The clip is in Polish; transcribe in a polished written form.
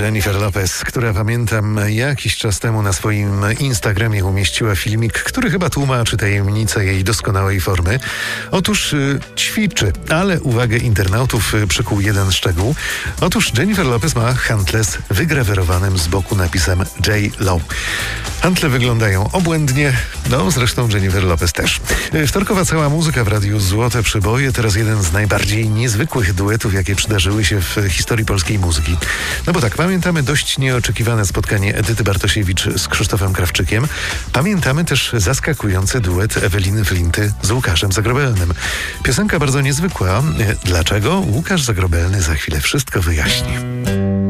Jennifer Lopez, która pamiętam jakiś czas temu na swoim Instagramie umieściła filmik, który chyba tłumaczy tajemnicę jej doskonałej formy. Otóż ćwiczy, ale uwagę internautów przykuł jeden szczegół. Otóż Jennifer Lopez ma hantle z wygrawerowanym z boku napisem J.Lo. Hantle wyglądają obłędnie, zresztą Jennifer Lopez też. Wtorkowa cała muzyka w Radiu Złote Przyboje, teraz jeden z najbardziej niezwykłych duetów, jakie przydarzyły się w historii polskiej muzyki. No bo tak, pamiętamy dość nieoczekiwane spotkanie Edyty Bartosiewicz z Krzysztofem Krawczykiem. Pamiętamy też zaskakujący duet Eweliny Flinty z Łukaszem Zagrobelnym. Piosenka bardzo niezwykła. Dlaczego? Łukasz Zagrobelny za chwilę wszystko wyjaśni.